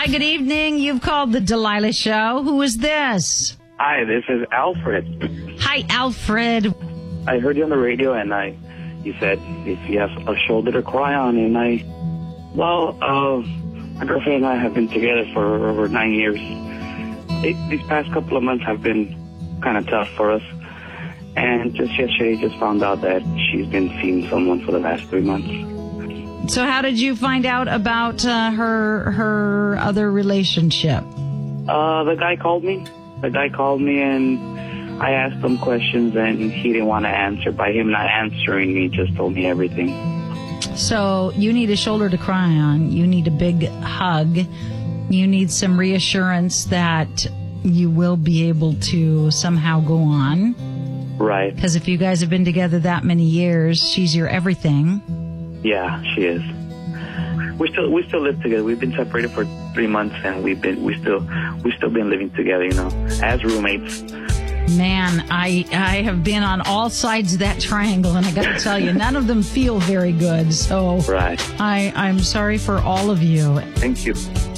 Hi, good evening. You've called the Delilah Show. Who is this? Hi, this is Alfred. Hi, Alfred. I heard you on the radio, and you said if you have a shoulder to cry on, and my girlfriend and I have been together for over 9 years. These past couple of months have been kind of tough for us, and just yesterday, just found out that she's been seeing someone for the last 3 months. So how did you find out about her other relationship? The guy called me. And I asked him questions, and he didn't want to answer. By him not answering, he just told me everything. So you need a shoulder to cry on. You need a big hug. You need some reassurance that you will be able to somehow go on. Right. Because if you guys have been together that many years, she's your everything. Yeah, she is. We still live together. We've been separated for 3 months, and we still been living together, as roommates. Man, I have been on all sides of that triangle, and I got to tell you, none of them feel very good. So right. I'm sorry for all of you. Thank you.